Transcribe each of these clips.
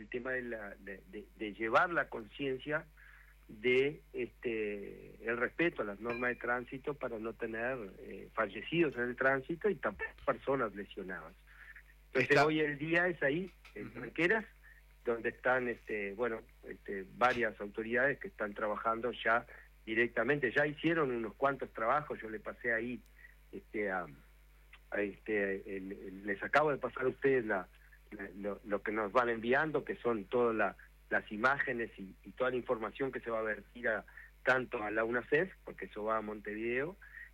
tema de llevar la conciencia de el respeto a las normas de tránsito para no tener fallecidos en el tránsito y tampoco personas lesionadas. Entonces hoy el día es ahí, en Tranqueras, donde están varias autoridades que están trabajando ya directamente, ya hicieron unos cuantos trabajos. Yo le pasé ahí les acabo de pasar a ustedes lo que nos van enviando, que son todas las imágenes y toda la información que se va a vertir tanto a la UNACEF, porque eso va a Montevideo,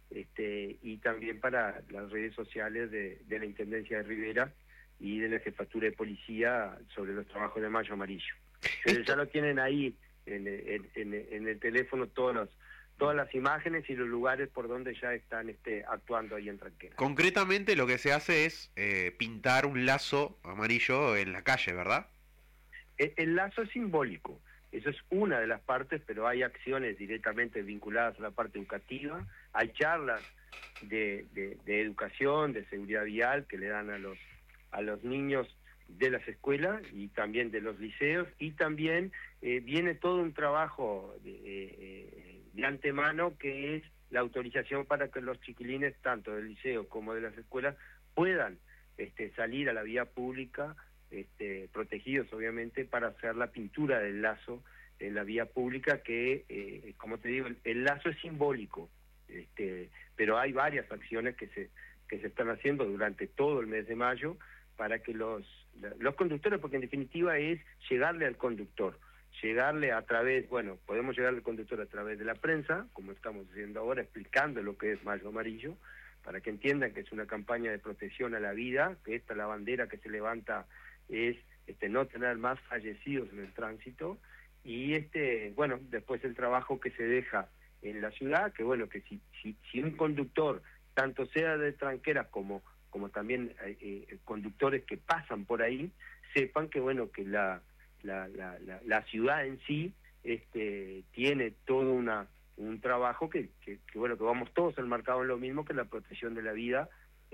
y también para las redes sociales de la Intendencia de Rivera y de la Jefatura de Policía sobre los trabajos de Mayo Amarillo. Ya lo tienen ahí en el teléfono todas las imágenes y los lugares por donde ya están actuando ahí en Tranqueras. Concretamente lo que se hace es pintar un lazo amarillo en la calle, ¿verdad? El lazo es simbólico, eso es una de las partes, pero hay acciones directamente vinculadas a la parte educativa, hay charlas de educación, de seguridad vial que le dan a los niños de las escuelas y también de los liceos, y también viene todo un trabajo de antemano, que es la autorización para que los chiquilines, tanto del liceo como de las escuelas, puedan salir a la vía pública, protegidos obviamente, para hacer la pintura del lazo en la vía pública, que, como te digo, el lazo es simbólico, pero hay varias acciones que se están haciendo durante todo el mes de mayo para que los conductores, porque en definitiva es llegarle al conductor, llegarle a través, podemos llegarle al conductor a través de la prensa, como estamos haciendo ahora, explicando lo que es Mayo Amarillo, para que entiendan que es una campaña de protección a la vida, que la bandera que se levanta es no tener más fallecidos en el tránsito, y después el trabajo que se deja en la ciudad, que si un conductor, tanto sea de Tranqueras como también conductores que pasan por ahí, sepan que que la ciudad en sí tiene todo un trabajo que vamos todos enmarcados en lo mismo, que la protección de la vida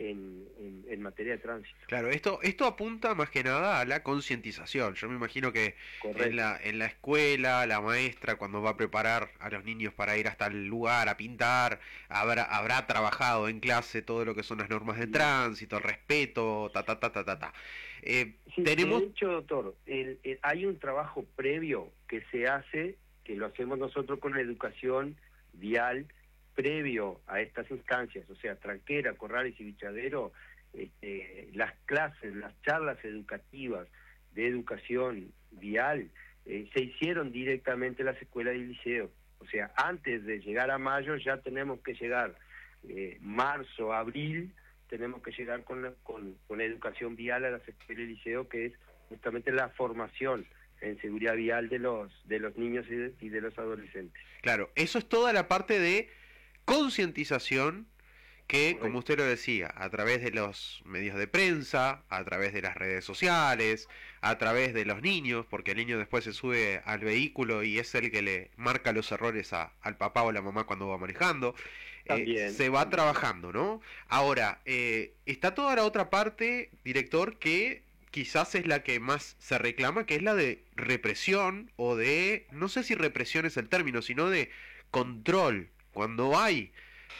en materia de tránsito. Claro, esto apunta más que nada a la concientización. Yo me imagino que en la escuela, la maestra, cuando va a preparar a los niños para ir hasta el lugar a pintar, habrá trabajado en clase todo lo que son las normas de tránsito, el respeto, tenemos... De hecho, doctor, hay un trabajo previo que se hace, que lo hacemos nosotros con la educación vial, previo a estas instancias, o sea, Tranquera, Corrales y Bichadero, las clases, las charlas educativas de educación vial se hicieron directamente en las escuelas y liceos. O sea, antes de llegar a mayo ya tenemos que llegar, marzo, abril, tenemos que llegar con la educación vial a las escuelas y liceos, que es justamente la formación en seguridad vial de los niños y de los adolescentes. Claro, eso es toda la parte de concientización que, como usted lo decía, a través de los medios de prensa, a través de las redes sociales, a través de los niños, porque el niño después se sube al vehículo y es el que le marca los errores al papá o la mamá cuando va manejando, se va trabajando, ¿no? Ahora, está toda la otra parte, director, que quizás es la que más se reclama, que es la de represión, o de, no sé si represión es el término, sino de control. Cuando hay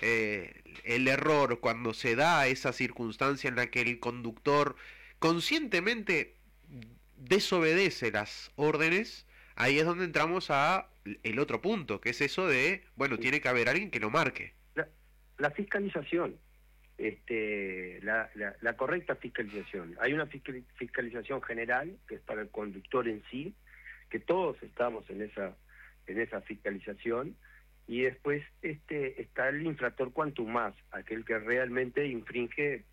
el error, cuando se da esa circunstancia en la que el conductor conscientemente desobedece las órdenes, ahí es donde entramos a el otro punto, que es eso de, tiene que haber alguien que lo marque. La fiscalización, la correcta fiscalización. Hay una fiscalización general, que es para el conductor en sí, que todos estamos en esa fiscalización. Y después está el infractor cuantum más, aquel que realmente infringe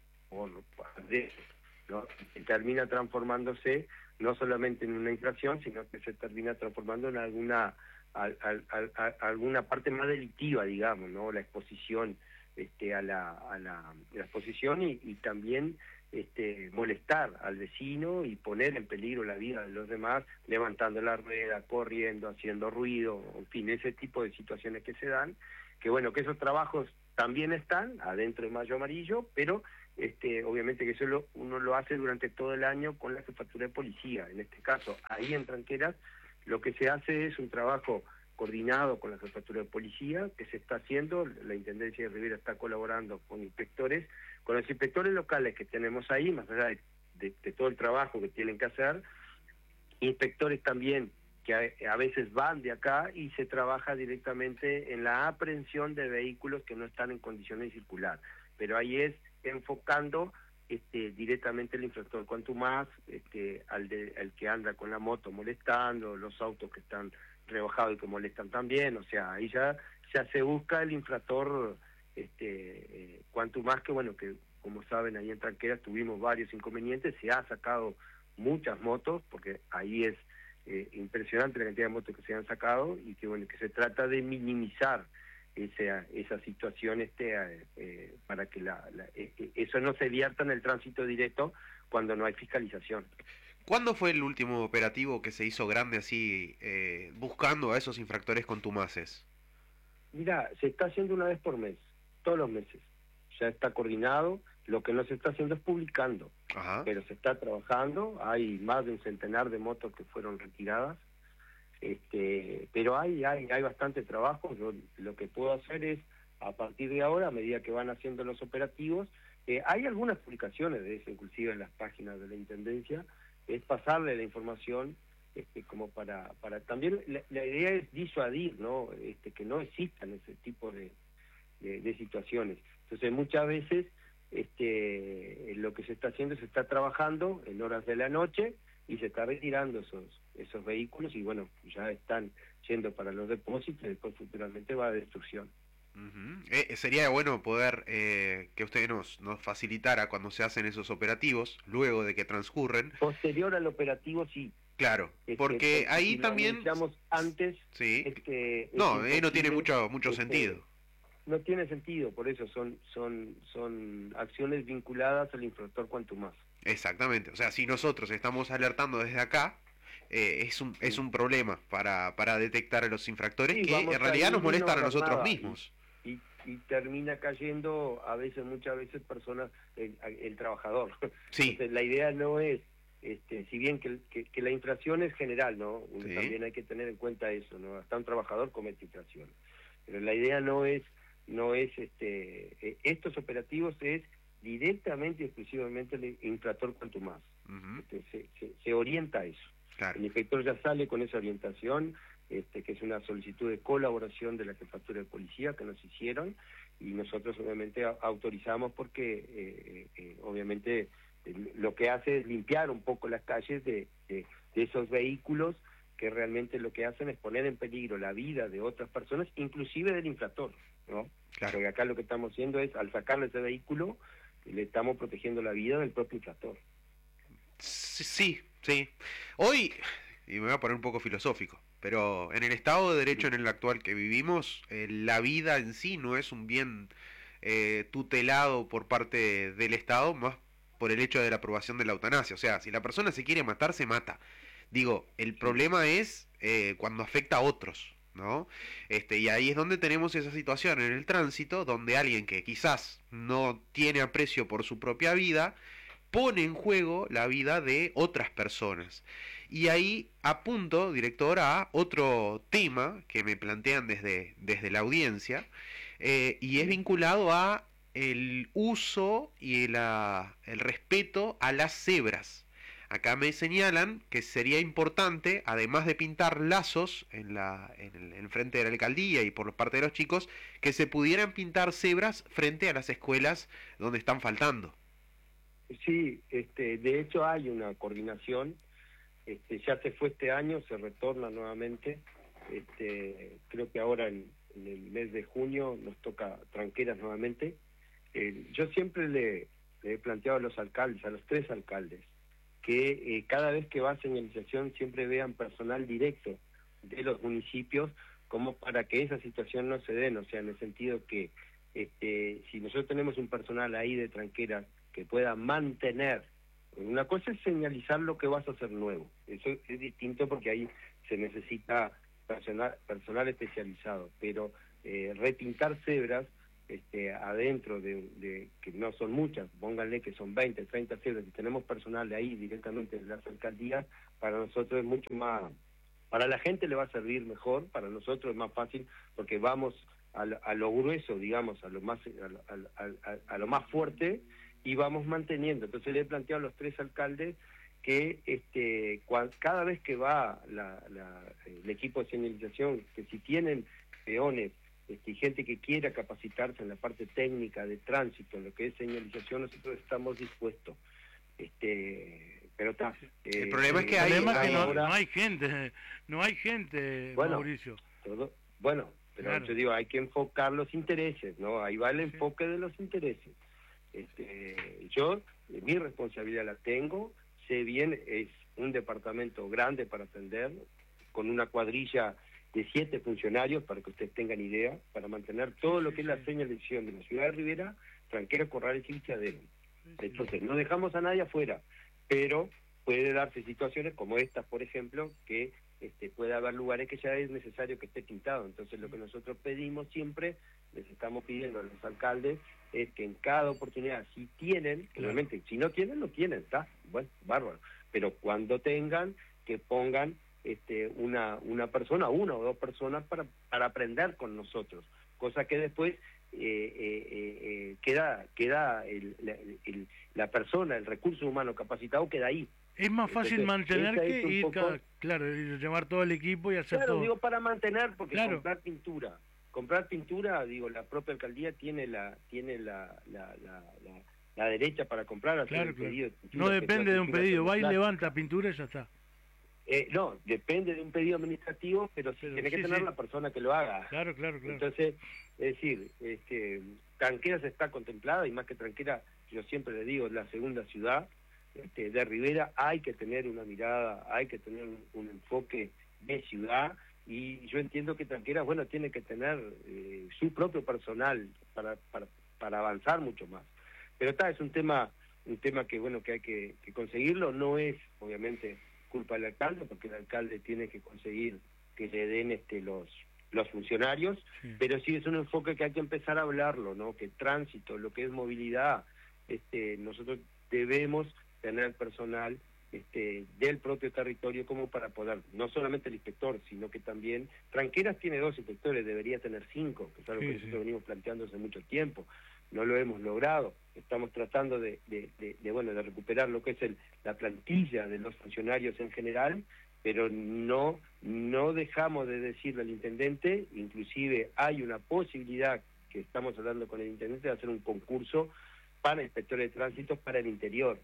¿no? Que termina transformándose no solamente en una infracción, sino que se termina transformando en alguna parte más delictiva, digamos, ¿no? La exposición a la exposición y también molestar al vecino y poner en peligro la vida de los demás, levantando la rueda, corriendo, haciendo ruido, en fin, ese tipo de situaciones que se dan, que que esos trabajos también están adentro de Mayo Amarillo, pero obviamente que eso uno lo hace durante todo el año con la jefatura de policía. En este caso, ahí en Tranqueras, lo que se hace es un trabajo coordinado con la jefatura de policía, que se está haciendo. La Intendencia de Rivera está colaborando con los inspectores locales que tenemos ahí, más allá de todo el trabajo que tienen que hacer, inspectores también que a veces van de acá, y se trabaja directamente en la aprehensión de vehículos que no están en condiciones de circular. Pero ahí es enfocando directamente el infractor, cuanto más al que anda con la moto molestando, los autos que están rebajados y que molestan también. O sea, ahí ya se busca el infractor, cuanto más que, bueno, que como saben, ahí en Tranqueras tuvimos varios inconvenientes, se ha sacado muchas motos, porque ahí es impresionante la cantidad de motos que se han sacado, y que, bueno, que se trata de minimizar esa situación para que eso no se vierta en el tránsito directo cuando no hay fiscalización. ¿Cuándo fue el último operativo que se hizo grande así, buscando a esos infractores contumaces? Mira, se está haciendo una vez por mes, todos los meses. Ya está coordinado. Lo que no se está haciendo es publicando. Ajá. Pero se está trabajando. Hay más de un centenar de motos que fueron retiradas. Pero hay bastante trabajo. Yo lo que puedo hacer es, a partir de ahora, a medida que van haciendo los operativos, hay algunas publicaciones de eso, inclusive en las páginas de la Intendencia, es pasarle la información, como para también la idea es disuadir, ¿no? Que no existan ese tipo de situaciones. Entonces, muchas veces lo que se está haciendo, se está trabajando en horas de la noche y se está retirando esos vehículos, y bueno, ya están yendo para los depósitos, y después futuramente va a destrucción. Sería bueno poder que usted nos facilitara cuando se hacen esos operativos, luego de que transcurren. Posterior al operativo, sí. Claro, porque ahí si también... lo antes... Sí. No tiene mucho sentido. No tiene sentido, por eso son acciones vinculadas al infractor cuanto más. Exactamente, o sea, si nosotros estamos alertando desde acá, es un problema para detectar a los infractores, sí, que en realidad nos molestan a nosotros mismos. Y termina cayendo muchas veces personas, el trabajador. Sí. Entonces, la idea no es, si bien que la infracción es general, ¿no? Sí. También hay que tener en cuenta eso, ¿no? Hasta un trabajador comete infracciones. Pero la idea no es estos operativos es directamente y exclusivamente el infractor cuanto más. Se orienta a eso. Claro. El inspector ya sale con esa orientación, que es una solicitud de colaboración de la jefatura de policía que nos hicieron, y nosotros obviamente autorizamos, porque obviamente lo que hace es limpiar un poco las calles de esos vehículos que realmente lo que hacen es poner en peligro la vida de otras personas, inclusive del infractor, ¿no? Claro. Porque acá lo que estamos haciendo es, al sacarle ese vehículo, le estamos protegiendo la vida del propio infractor. Sí. Hoy, y me voy a poner un poco filosófico, pero en el Estado de Derecho en el actual que vivimos, la vida en sí no es un bien tutelado por parte del Estado, más por el hecho de la aprobación de la eutanasia. O sea, si la persona se quiere matar, se mata. Digo, el problema es cuando afecta a otros, ¿no? Y ahí es donde tenemos esa situación en el tránsito, donde alguien que quizás no tiene aprecio por su propia vida, pone en juego la vida de otras personas. Y ahí apunto, director, a otro tema que me plantean desde la audiencia, y es vinculado a el uso y el respeto a las cebras. Acá me señalan que sería importante, además de pintar lazos en el frente de la alcaldía y por parte de los chicos, que se pudieran pintar cebras frente a las escuelas donde están faltando. Sí, de hecho hay una coordinación, ya se fue este año, se retorna nuevamente, creo que ahora en el mes de junio nos toca Tranqueras nuevamente. Yo siempre le he planteado a los alcaldes, a los 3 alcaldes, que cada vez que va a señalización siempre vean personal directo de los municipios, como para que esa situación no se den, o sea, en el sentido que si nosotros tenemos un personal ahí de Tranqueras que pueda mantener, una cosa es señalizar lo que vas a hacer nuevo, eso es distinto porque ahí se necesita personal especializado, pero repintar cebras adentro de que no son muchas, pónganle que son 20, 30 células, y tenemos personal de ahí directamente en las alcaldías, para nosotros es mucho más, para la gente le va a servir mejor, para nosotros es más fácil, porque vamos a lo grueso, digamos, a lo más fuerte, y vamos manteniendo. Entonces le he planteado a los 3 alcaldes que cada vez que va el equipo de señalización, que si tienen peones y gente que quiera capacitarse en la parte técnica de tránsito, en lo que es señalización, nosotros estamos dispuestos. Pero está. El problema es que no hay gente, bueno, Mauricio. Pero claro, yo digo, hay que enfocar los intereses, ¿no? Ahí va el enfoque de los intereses. Yo, mi responsabilidad la tengo, sé bien, es un departamento grande para atender, con una cuadrilla de 7 funcionarios, para que ustedes tengan idea, para mantener todo lo que es la señalización de la ciudad de Rivera, Tranqueras, Corrales y Vichadero. Entonces, no dejamos a nadie afuera, pero puede darse situaciones como estas, por ejemplo, que puede haber lugares que ya es necesario que esté pintado. Entonces, lo que nosotros pedimos siempre, les estamos pidiendo a los alcaldes, es que en cada oportunidad, si tienen, realmente, si no tienen, no tienen, está, bueno, bárbaro, pero cuando tengan, que pongan una persona, 1 o 2 personas para aprender con nosotros, cosa que después queda la persona, el recurso humano capacitado queda ahí. Es más fácil mantener que ir, claro, llevar todo el equipo y hacer todo. Claro, digo para mantener, porque comprar pintura, digo, la propia alcaldía tiene la derecha para comprar, hacer un pedido de pintura. No depende de un pedido, va y levanta pintura y ya está. No, depende de un pedido administrativo, pero sí tiene que tener la persona que lo haga. Claro. Entonces, es decir, Tranqueras está contemplada, y más que Tranqueras, yo siempre le digo, la segunda ciudad de Rivera. Hay que tener una mirada, hay que tener un enfoque de ciudad, y yo entiendo que Tranqueras, bueno, tiene que tener su propio personal para avanzar mucho más. Pero es un tema que, bueno, que hay que conseguirlo. No es, obviamente, culpa del alcalde, porque el alcalde tiene que conseguir que le den los funcionarios, pero sí es un enfoque que hay que empezar a hablarlo, ¿no? Que tránsito, lo que es movilidad, nosotros debemos tener personal del propio territorio como para poder, no solamente el inspector, sino que también, Tranqueras tiene 2 inspectores, debería tener 5, que es algo que nosotros venimos planteando hace mucho tiempo. No lo hemos logrado. Estamos tratando de recuperar lo que es la plantilla de los funcionarios en general, pero no dejamos de decirle al intendente, inclusive hay una posibilidad, que estamos hablando con el intendente, de hacer un concurso para inspectores de tránsito para el interior.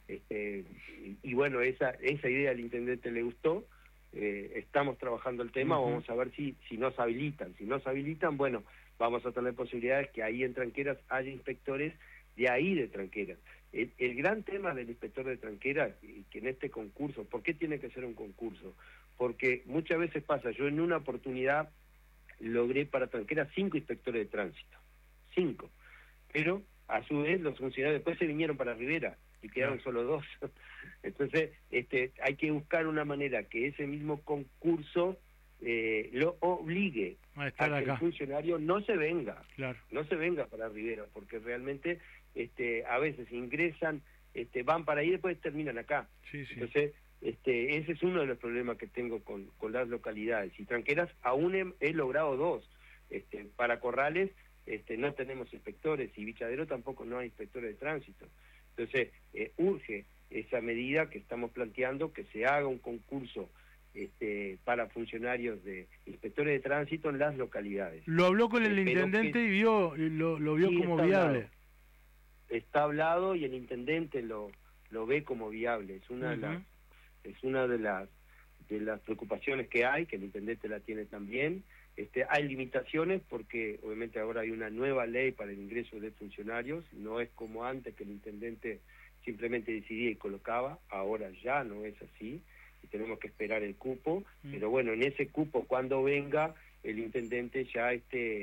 Y bueno, esa idea al intendente le gustó. Estamos trabajando el tema, vamos a ver si nos habilitan. Si nos habilitan, bueno, vamos a tener posibilidades que ahí en Tranqueras haya inspectores de ahí de Tranqueras. El gran tema del inspector de Tranqueras, que en este concurso, ¿por qué tiene que ser un concurso? Porque muchas veces pasa, yo en una oportunidad logré para Tranqueras 5 inspectores de tránsito, 5, pero a su vez los funcionarios después se vinieron para Rivera y quedaron solo 2. Entonces hay que buscar una manera que ese mismo concurso lo obligue a que el funcionario no se venga para Rivera, porque realmente a veces ingresan, van para ahí y después terminan acá. Entonces ese es uno de los problemas que tengo con las localidades. Y Tranqueras aún he logrado 2. Para Corrales no tenemos inspectores, y Vichadero tampoco no hay inspectores de tránsito. Entonces urge esa medida que estamos planteando, que se haga un concurso para funcionarios de inspectores de tránsito en las localidades. Lo habló con el intendente y lo vio como viable. Está hablado y el intendente lo ve como viable. Es una de las preocupaciones que hay, que el intendente la tiene también. Hay limitaciones porque obviamente ahora hay una nueva ley para el ingreso de funcionarios, no es como antes que el intendente simplemente decidía y colocaba, ahora ya no es así, y tenemos que esperar el cupo, pero bueno, en ese cupo cuando venga el intendente ya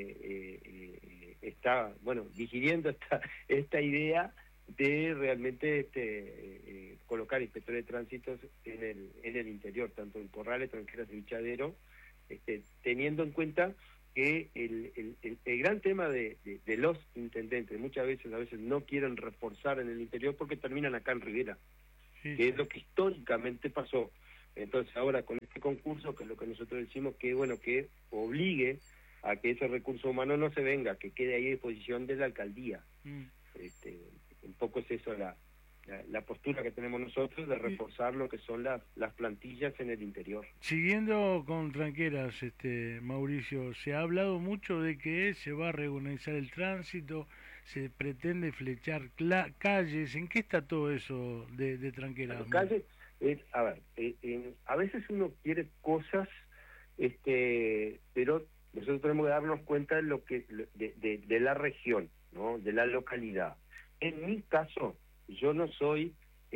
está, bueno, digiriendo esta idea de realmente colocar inspectores de tránsito en el interior, tanto en Corrales, Tranqueras y Vichadero, teniendo en cuenta que el gran tema de los intendentes, muchas veces, a veces no quieren reforzar en el interior porque terminan acá en Rivera, que es lo que históricamente pasó. Entonces ahora con este concurso, que es lo que nosotros decimos, que bueno, que obligue a que ese recurso humano no se venga, que quede ahí a disposición de la alcaldía. Un poco es eso la postura que tenemos nosotros de reforzar lo que son las plantillas en el interior. Siguiendo con Tranqueras, Mauricio, se ha hablado mucho de que se va a reorganizar el tránsito, se pretende flechar calles. ¿En qué está todo eso de Tranqueras? Calles, a veces uno quiere cosas, pero nosotros tenemos que darnos cuenta de lo que de la región, ¿no? De la localidad. En mi caso, yo no soy,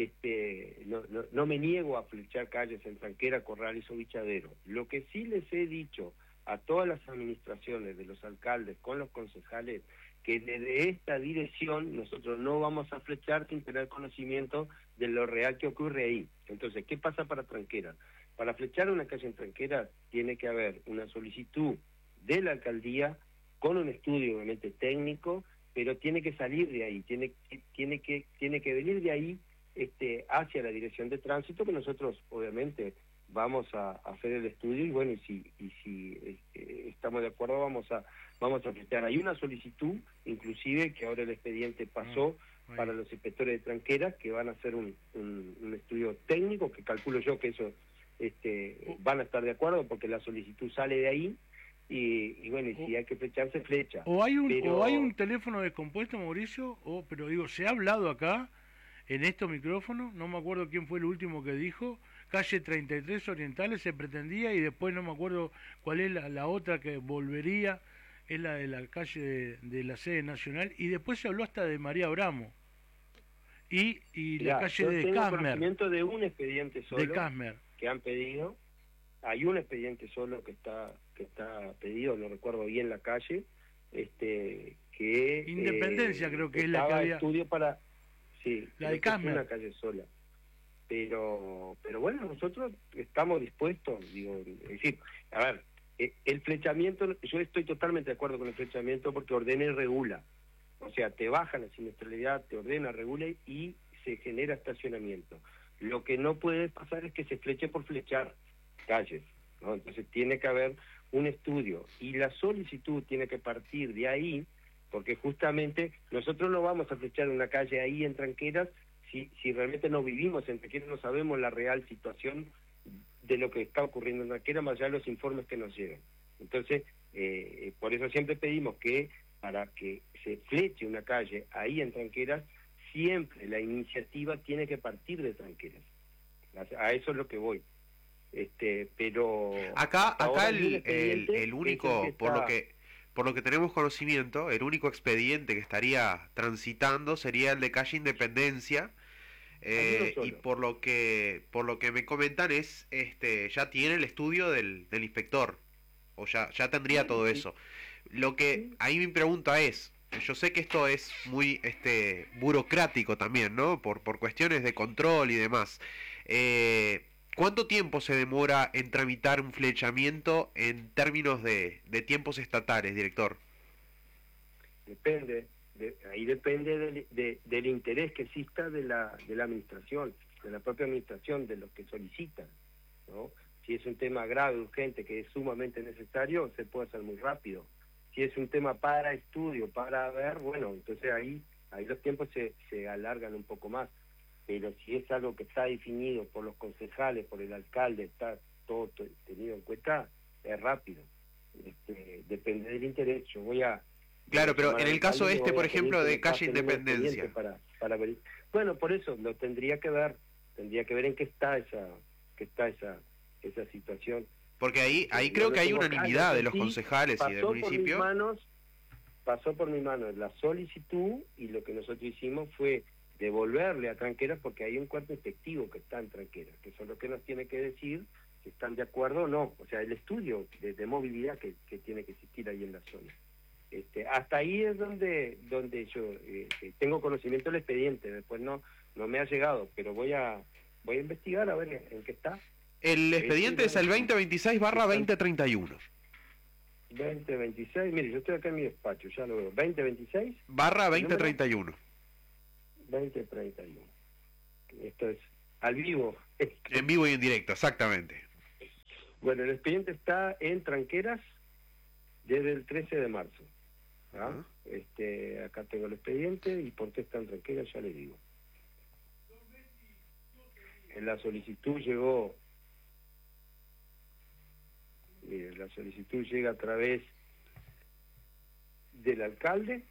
no me niego a flechar calles en Tranquera, Corrales o Bichadero. Lo que sí les he dicho a todas las administraciones, de los alcaldes, con los concejales, que desde esta dirección nosotros no vamos a flechar sin tener conocimiento de lo real que ocurre ahí. Entonces, ¿qué pasa para Tranquera? Para flechar una calle en Tranquera tiene que haber una solicitud de la alcaldía con un estudio obviamente técnico, pero tiene que salir de ahí, tiene que venir de ahí hacia la dirección de tránsito, que nosotros obviamente vamos a hacer el estudio y bueno, y si estamos de acuerdo vamos a flechar. Hay una solicitud, inclusive, que ahora el expediente pasó para los inspectores de Tranqueras, que van a hacer un estudio técnico, que calculo yo que eso van a estar de acuerdo, porque la solicitud sale de ahí. Y bueno, y si hay que flechar, se flecha. O hay un teléfono descompuesto, Mauricio, pero digo, se ha hablado acá, en estos micrófonos, no me acuerdo quién fue el último que dijo, calle 33 Orientales se pretendía, y después no me acuerdo cuál es la otra que volvería, es la de la calle de la sede nacional, y después se habló hasta de María Abramo. Y la calle de tengo Casmer. Conocimiento de un expediente solo de Casmer. Que han pedido. Hay un expediente solo que está pedido, no recuerdo bien la calle, que Independencia creo que es la que había. Estudio para, sí, la de Casmer. Una calle sola. Pero bueno, nosotros estamos dispuestos, digo, es decir, a ver, el flechamiento, yo estoy totalmente de acuerdo con el flechamiento porque ordena y regula. O sea, te baja la siniestralidad, te ordena, regula y se genera estacionamiento. Lo que no puede pasar es que se fleche por flechar calles, ¿no? Entonces tiene que haber un estudio y la solicitud tiene que partir de ahí, porque justamente nosotros no vamos a flechar una calle ahí en Tranqueras si realmente no vivimos en Tranqueras, no sabemos la real situación de lo que está ocurriendo en Tranqueras, más allá de los informes que nos llegan. Entonces, por eso siempre pedimos que para que se fleche una calle ahí en Tranqueras, siempre la iniciativa tiene que partir de Tranqueras. A eso es lo que voy. Pero acá el único, por lo que tenemos conocimiento, el único expediente que estaría transitando sería el de calle Independencia, y por lo que me comentan es ya tiene el estudio del inspector, o ya tendría todo eso. Lo que ahí mi pregunta es, yo sé que esto es muy burocrático también, ¿no? Por cuestiones de control y demás. ¿Cuánto tiempo se demora en tramitar un flechamiento en términos de tiempos estatales, director? Depende, ahí depende del interés que exista de la administración, de la propia administración, de los que solicitan, ¿no? Si es un tema grave, urgente, que es sumamente necesario, se puede hacer muy rápido. Si es un tema para estudio, para ver, bueno, entonces ahí los tiempos se alargan un poco más. Pero si es algo que está definido por los concejales, por el alcalde, está todo tenido en cuenta, es rápido. Depende del interés. Yo voy a... Claro, pero en el caso por ejemplo, de calle Independencia. Para ver. Bueno, por eso lo tendría que ver en qué está esa situación. Porque ahí creo que hay unanimidad de los concejales y del municipio. Pasó por mi mano la solicitud y lo que nosotros hicimos fue devolverle a Tranqueras, porque hay un cuerpo inspectivo que está en Tranqueras, que son los que nos tiene que decir si están de acuerdo o no, o sea, el estudio de movilidad que tiene que existir ahí en la zona. Hasta ahí es donde yo tengo conocimiento del expediente, después no me ha llegado, pero voy a investigar a ver en qué está. El expediente es el 2026/2031. 2026, mire, yo estoy acá en mi despacho, ya lo veo. 2026. Barra 2031. 2031. Esto es al vivo. En vivo y en directo, exactamente. Bueno, el expediente está en Tranqueras desde el 13 de marzo. ¿Ah? Acá tengo el expediente y por qué está en Tranqueras ya le digo. En la solicitud llegó, mire, la solicitud llega a través del alcalde,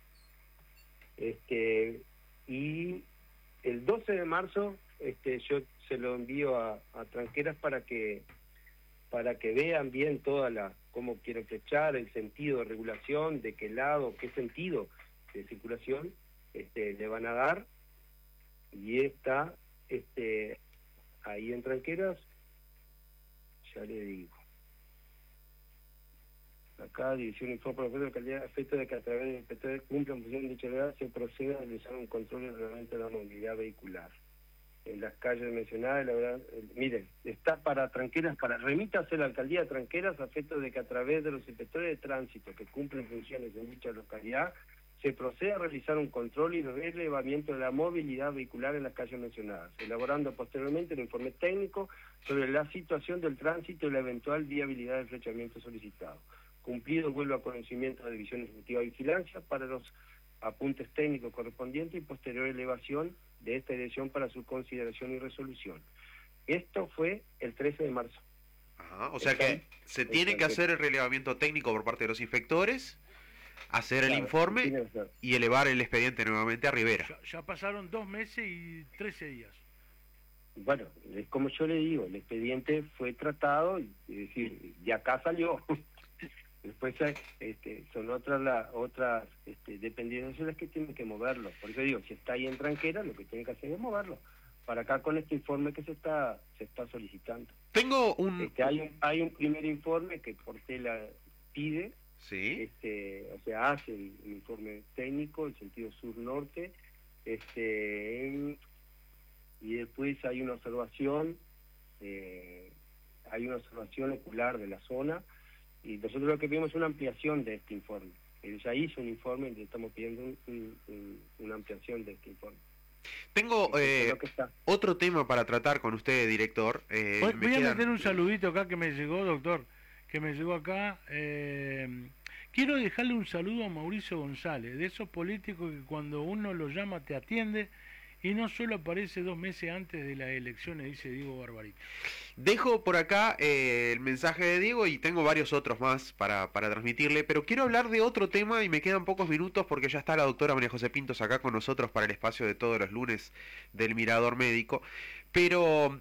y el 12 de marzo yo se lo envío a Tranqueras para que vean bien cómo quieren flechar, el sentido de regulación, de qué lado, qué sentido de circulación le van a dar, y está ahí en Tranqueras, ya le digo. Acá, División Informe de la Calidad, a efecto de que a través del inspector cumpla en función de dicha edad se proceda a realizar un control y reglamento de la movilidad vehicular. En las calles mencionadas, la verdad, miren, está para Tranqueras, remítase a la alcaldía de Tranqueras a efecto de que a través de los inspectores de tránsito que cumplen funciones en dicha localidad se procede a realizar un control y relevamiento de la movilidad vehicular en las calles mencionadas, elaborando posteriormente un informe técnico sobre la situación del tránsito y la eventual viabilidad del flechamiento solicitado. Cumplido, vuelvo a conocimiento de la División Ejecutiva de Vigilancia para los apuntes técnicos correspondientes y posterior elevación de esta dirección para su consideración y resolución. Esto fue el 13 de marzo. Ajá, o sea que se tiene que hacer el relevamiento técnico por parte de los inspectores, hacer el informe y elevar el expediente nuevamente a Rivera. Ya pasaron 2 meses y 13 días. Bueno, es como yo le digo, el expediente fue tratado, es decir, de acá salió. Después son otras dependencias las que tienen que moverlo. Por eso digo, si está ahí en Tranqueras, lo que tienen que hacer es moverlo. Para acá con este informe que se está solicitando. Tengo un... hay un primer informe que Portela pide. Sí. O sea, hace el informe técnico, el sentido sur-norte, y después hay una observación ocular de la zona, y nosotros lo que pedimos es una ampliación de este informe. Él ya hizo un informe y le estamos pidiendo una ampliación de este informe. Tengo otro tema para tratar con usted, director. Voy a meter un saludito acá que me llegó, doctor, que me llegó acá. Quiero dejarle un saludo a Mauricio González, de esos políticos que cuando uno lo llama te atiende y no solo aparece 2 meses antes de las elecciones, dice Diego Barbarito. Dejo por acá el mensaje de Diego y tengo varios otros más para transmitirle, pero quiero hablar de otro tema y me quedan pocos minutos porque ya está la doctora María José Pintos acá con nosotros para el espacio de todos los lunes del Mirador Médico. Pero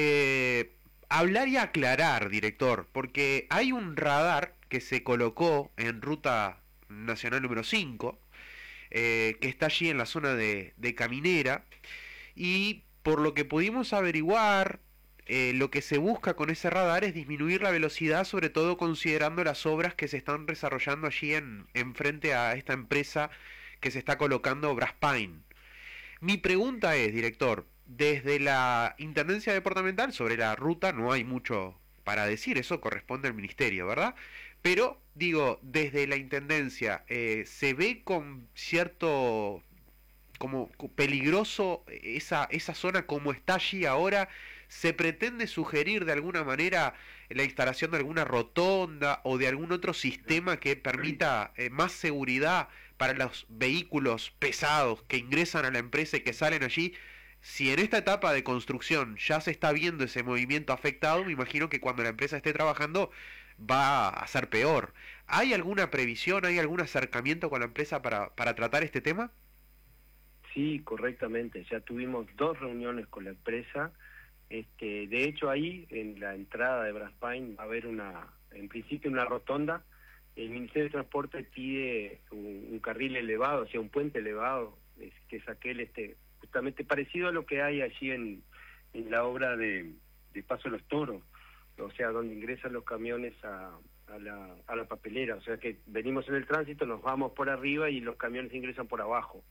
hablar y aclarar, director, porque hay un radar que se colocó en Ruta Nacional número 5, que está allí en la zona de Caminera, y por lo que pudimos averiguar, lo que se busca con ese radar es disminuir la velocidad, sobre todo considerando las obras que se están desarrollando allí en frente a esta empresa que se está colocando, Braspain. Mi pregunta es, director, desde la Intendencia Departamental sobre la ruta no hay mucho para decir, eso corresponde al Ministerio, ¿verdad? Pero, digo, desde la Intendencia, ¿se ve con cierto, como peligroso esa zona como está allí ahora? ¿Se pretende sugerir de alguna manera la instalación de alguna rotonda o de algún otro sistema que permita más seguridad para los vehículos pesados que ingresan a la empresa y que salen allí? Si en esta etapa de construcción ya se está viendo ese movimiento afectado, me imagino que cuando la empresa esté trabajando va a ser peor. ¿Hay alguna previsión, hay algún acercamiento con la empresa para tratar este tema? Sí, correctamente. Ya tuvimos 2 reuniones con la empresa. De hecho, ahí en la entrada de Braspain va a haber en principio una rotonda. El Ministerio de Transporte pide un carril elevado, o sea, un puente elevado, que es aquel justamente parecido a lo que hay allí en la obra de Paso de los Toros, o sea, donde ingresan los camiones a la papelera. O sea que venimos en el tránsito, nos vamos por arriba y los camiones ingresan por abajo.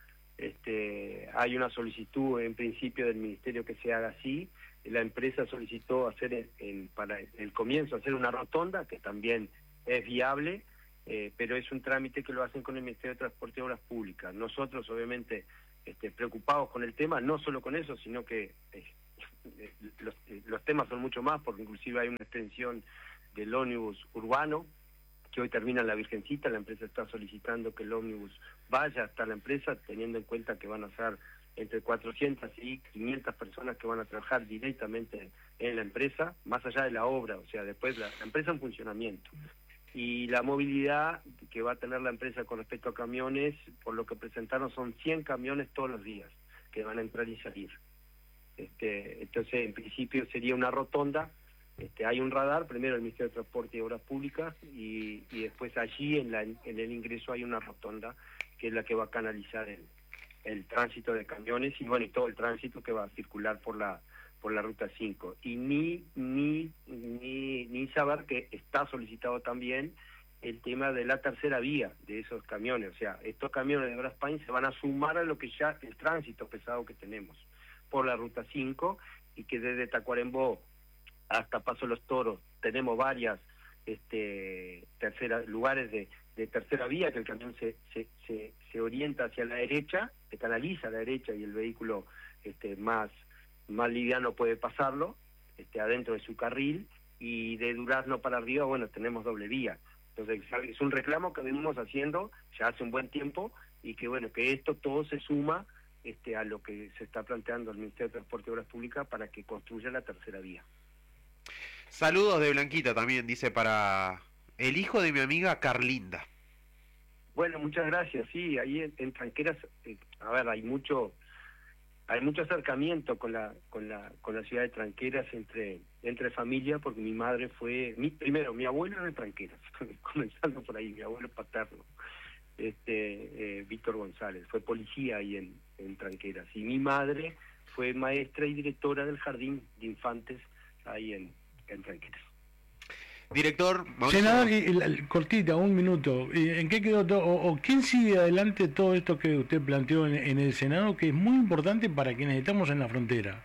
Hay una solicitud en principio del Ministerio que se haga así. La empresa solicitó hacer para el comienzo hacer una rotonda, que también es viable, pero es un trámite que lo hacen con el Ministerio de Transporte y Obras Públicas. Nosotros, obviamente, preocupados con el tema, no solo con eso, sino que los temas son mucho más, porque inclusive hay una extensión del ómnibus urbano, que hoy termina en La Virgencita. La empresa está solicitando que el ómnibus vaya hasta la empresa, teniendo en cuenta que van a ser entre 400 y 500 personas que van a trabajar directamente en la empresa, más allá de la obra, o sea, después la empresa en funcionamiento. Y la movilidad que va a tener la empresa con respecto a camiones, por lo que presentaron, son 100 camiones todos los días que van a entrar y salir. Entonces, en principio sería una rotonda. Hay un radar, primero el Ministerio de Transporte y Obras Públicas, y después allí en el ingreso hay una rotonda que es la que va a canalizar el tránsito de camiones y bueno, y todo el tránsito que va a circular por la ruta 5. Y ni saber que está solicitado también el tema de la tercera vía de esos camiones. O sea, estos camiones de Braspain se van a sumar a lo que ya el tránsito pesado que tenemos por la ruta 5, y que desde Tacuarembó hasta Paso Los Toros tenemos varias lugares de tercera vía, que el camión se orienta hacia la derecha, se canaliza a la derecha y el vehículo más liviano puede pasarlo adentro de su carril, y de Durazno para arriba, bueno, tenemos doble vía. Entonces es un reclamo que venimos haciendo ya hace un buen tiempo, y que bueno, que esto todo se suma a lo que se está planteando el Ministerio de Transporte y Obras Públicas para que construya la tercera vía. Saludos de Blanquita también, dice, para el hijo de mi amiga Carlinda. Bueno, muchas gracias. Sí, ahí en Tranqueras, a ver, hay mucho acercamiento con la ciudad de Tranqueras entre familia, porque mi madre fue, primero, mi abuelo era de Tranqueras, comenzando por ahí, mi abuelo paterno, Víctor González, fue policía ahí en Tranqueras, y mi madre fue maestra y directora del jardín de infantes ahí en Tranqueras. Director Mauricio. Senador, cortita, un minuto. ¿En qué quedó todo? ¿O quién sigue adelante todo esto que usted planteó en el Senado, que es muy importante para quienes estamos en la frontera?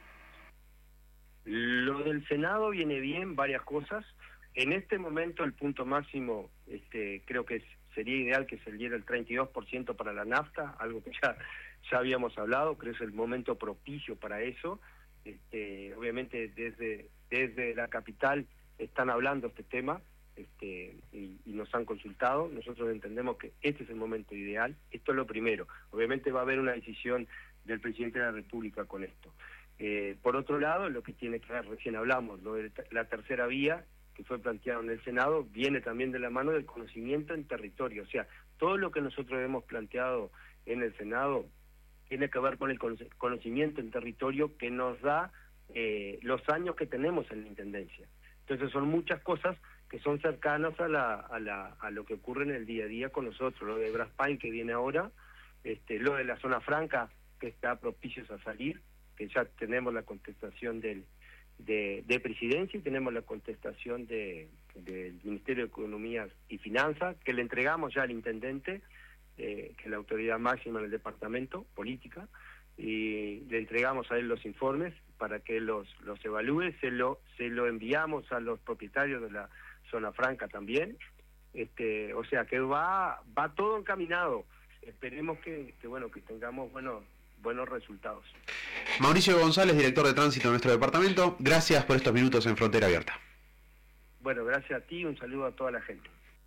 Lo del Senado viene bien, varias cosas. En este momento el punto máximo, creo que sería ideal que se diera el 32% para la nafta, algo que ya habíamos hablado, creo que es el momento propicio para eso. Obviamente desde la capital están hablando este tema, y nos han consultado. Nosotros entendemos que este es el momento ideal. Esto es lo primero. Obviamente va a haber una decisión del presidente de la República con esto. Por otro lado, lo que tiene que ver, recién hablamos, lo de la tercera vía que fue planteado en el Senado, viene también de la mano del conocimiento en territorio. O sea, todo lo que nosotros hemos planteado en el Senado tiene que ver con el conocimiento en territorio que nos da los años que tenemos en la Intendencia. Entonces son muchas cosas que son cercanas a lo que ocurre en el día a día con nosotros. Lo de Braspain, que viene ahora, lo de la zona franca, que está propicios a salir, que ya tenemos la contestación de Presidencia, y tenemos la contestación del Ministerio de Economía y Finanzas, que le entregamos ya al Intendente, que es la autoridad máxima en el departamento, política, y le entregamos a él los informes para que él los evalúe. Se lo enviamos a los propietarios de la zona franca también. O sea que va todo encaminado. Esperemos que tengamos buenos resultados. Mauricio González, director de tránsito de nuestro departamento, gracias por estos minutos en Frontera Abierta. Bueno, gracias a ti, un saludo a toda la gente.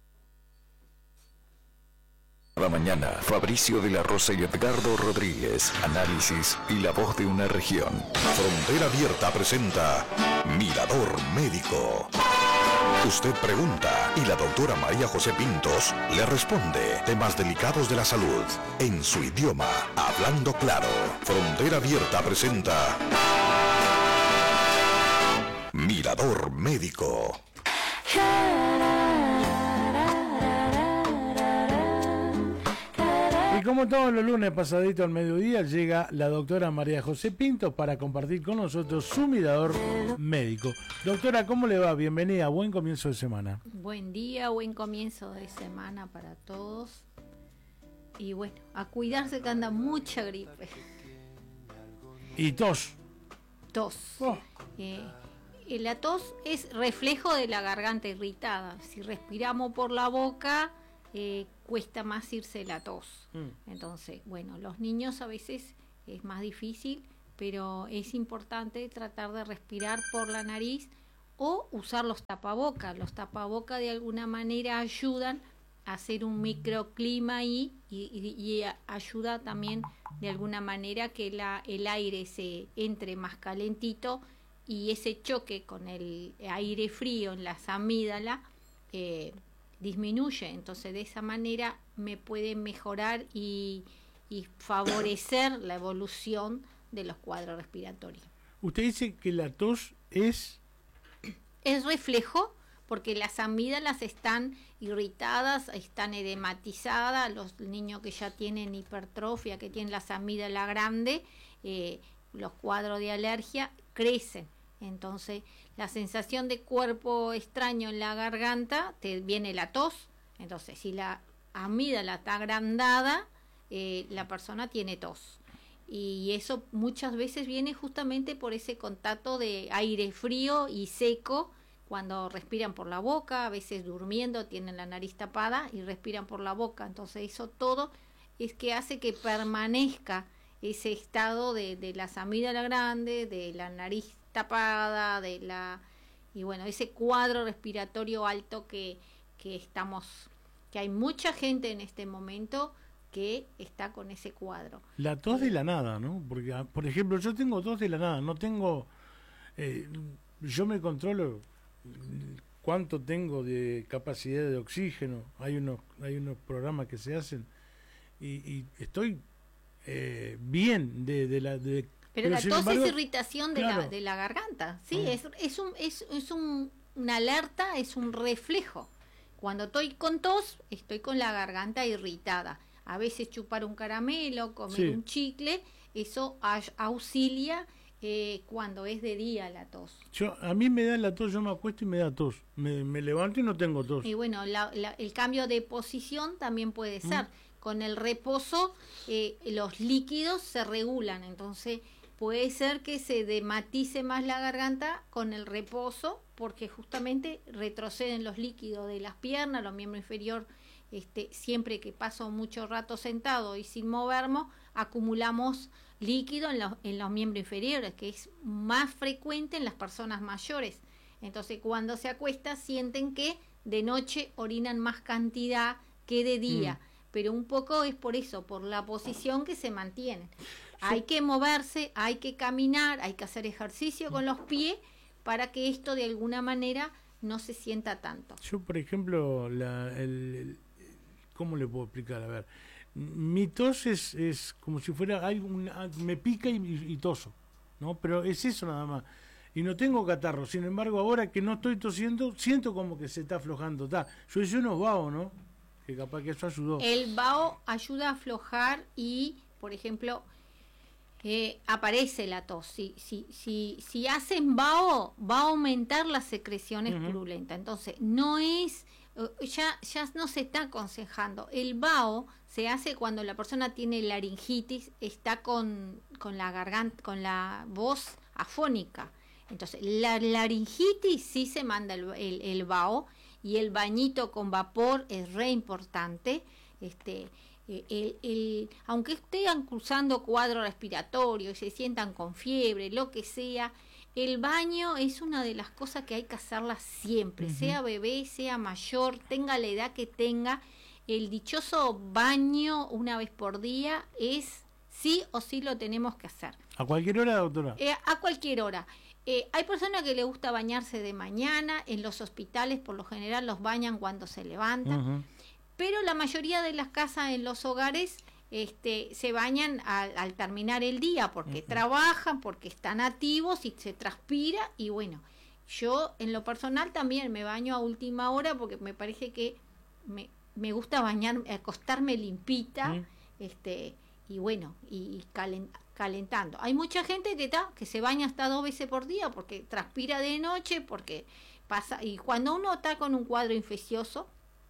A la mañana, Fabricio de la Rosa y Edgardo Rodríguez, análisis y la voz de una región. Frontera Abierta presenta Mirador Médico. Usted pregunta y la doctora María José Pintos le responde temas delicados de la salud en su idioma, hablando claro. Frontera Abierta presenta Mirador Médico. Y como todos los lunes pasadito al mediodía, llega la doctora María José Pintos para compartir con nosotros su mirador médico. Doctora, ¿cómo le va? Bienvenida, buen comienzo de semana. Buen día, buen comienzo de semana para todos. Y bueno, a cuidarse, que anda mucha gripe. Y tos. Tos. Oh. la tos es reflejo de la garganta irritada. Si respiramos por la boca, cuesta más irse la tos. Entonces, bueno, los niños a veces es más difícil, pero es importante tratar de respirar por la nariz o usar los tapabocas. Los tapabocas de alguna manera ayudan a hacer un microclima ahí y ayuda también de alguna manera que el aire se entre más calentito y ese choque con el aire frío en las amígdalas disminuye. Entonces de esa manera me puede mejorar y favorecer la evolución de los cuadros respiratorios. Usted dice que la tos es reflejo porque las amígdalas están irritadas, están edematizadas, los niños que ya tienen hipertrofia, que tienen las amígdalas grandes, los cuadros de alergia crecen. Entonces la sensación de cuerpo extraño en la garganta, te viene la tos. Entonces si la amígdala está agrandada, la persona tiene tos. Y eso muchas veces viene justamente por ese contacto de aire frío y seco cuando respiran por la boca, a veces durmiendo tienen la nariz tapada y respiran por la boca. Entonces eso todo es que hace que permanezca ese estado de las amígdalas grandes, de la nariz tapada, y bueno, ese cuadro respiratorio alto que hay mucha gente en este momento que está con ese cuadro. La tos de la nada, ¿no? Porque, por ejemplo, yo tengo tos de la nada, no tengo... yo me controlo cuánto tengo de capacidad de oxígeno, hay unos programas que se hacen y estoy bien pero la sin tos embargo, es irritación claro, de la garganta, sí, es una alerta, es un reflejo. Cuando estoy con tos, estoy con la garganta irritada. A veces chupar un caramelo, comer un chicle, eso auxilia cuando es de día la tos. A mí me da la tos, yo me acuesto y me da tos. Me levanto y no tengo tos. Y bueno, el cambio de posición también puede ser. Con el reposo, los líquidos se regulan, entonces puede ser que se edematice más la garganta con el reposo, porque justamente retroceden los líquidos de las piernas, los miembros inferiores. Siempre que paso mucho rato sentado y sin moverme, acumulamos líquido en los miembros inferiores, que es más frecuente en las personas mayores. Entonces cuando se acuesta sienten que de noche orinan más cantidad que de día, pero un poco es por eso, por la posición que se mantiene. Hay que moverse, hay que caminar, hay que hacer ejercicio con los pies para que esto de alguna manera no se sienta tanto. Yo, por ejemplo, ¿cómo le puedo explicar? A ver, mi tos es como si fuera me pica y toso, ¿no? Pero es eso nada más. Y no tengo catarro. Sin embargo, ahora que no estoy tosiendo, siento como que se está aflojando. Yo hice unos vaos, ¿no? Que capaz que eso ayudó. El vaho ayuda a aflojar y, por ejemplo, aparece la tos. Si hacen vaho, va a aumentar las secreciones purulentas. Entonces, no es... Ya no se está aconsejando. El vaho se hace cuando la persona tiene laringitis, está con la garganta, con la voz afónica. Entonces, la laringitis sí se manda el vaho, y el bañito con vapor es re importante. Aunque estén cursando cuadro respiratorio y se sientan con fiebre, lo que sea, el baño es una de las cosas que hay que hacerla siempre, sea bebé, sea mayor, tenga la edad que tenga. El dichoso baño una vez por día es sí o sí lo tenemos que hacer. ¿A cualquier hora, doctora? A cualquier hora. Hay personas que les gusta bañarse de mañana, en los hospitales por lo general los bañan cuando se levantan, pero la mayoría de las casas en los hogares se bañan al terminar el día porque trabajan, porque están activos y se transpira. Y bueno, yo en lo personal también me baño a última hora porque me parece que me gusta acostarme limpita, y bueno, y calentando. Hay mucha gente que se baña hasta 2 veces por día porque transpira de noche, porque pasa, y cuando uno está con un cuadro infeccioso,